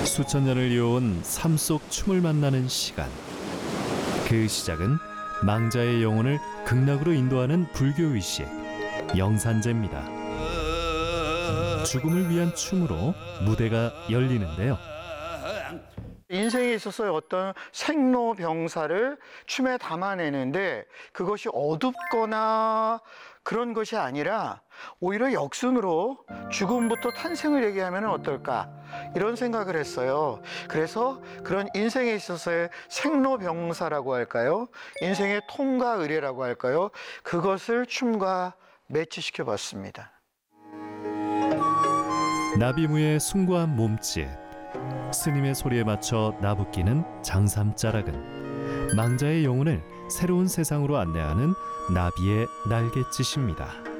수천 년을 이어온 삶 속 춤을 만나는 시간. 그 시작은 망자의 영혼을 극락으로 인도하는 불교의식 영산제입니다. 죽음을 위한 춤으로 무대가 열리는데요. 인생에 있어서의 어떤 생로병사를 춤에 담아내는데 그것이 어둡거나 그런 것이 아니라 오히려 역순으로 죽음부터 탄생을 얘기하면 어떨까 이런 생각을 했어요. 그래서 그런 인생에 있어서의 생로병사라고 할까요? 인생의 통과 의례라고 할까요? 그것을 춤과 매치시켜 봤습니다. 나비무의 숭고한 몸짓, 스님의 소리에 맞춰 나부끼는 장삼자락은 망자의 영혼을 새로운 세상으로 안내하는 나비의 날갯짓입니다.